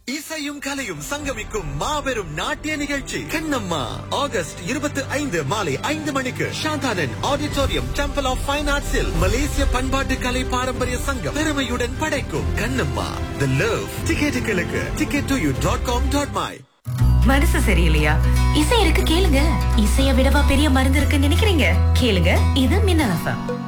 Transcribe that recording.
இசையும் கலையும் சங்கமிக்கும் மாபெரும் நாட்டிய நிகழ்ச்சி கண்ணம்மா ஆகஸ்ட் 25 மாலை 5 மணிக்கு Shanthanan auditorium temple of fine ஆர்ட்ஸில் மலேசிய பண்பாட்டு கலை பாரம்பரிய சங்கம் பெருமையுடன் படைக்கும் கண்ணம்மா தி லவ். டிக்கெட்டுகளுக்கு ticket2u.com.my. மனசு சரியில்லையா? இசை இருக்கு கேளுங்க. இசைய விடவா பெரிய மருந்து இருக்குன்னு நினைக்கிறீங்க? கேளுங்க, இது மின்னல் எஃப்எம்.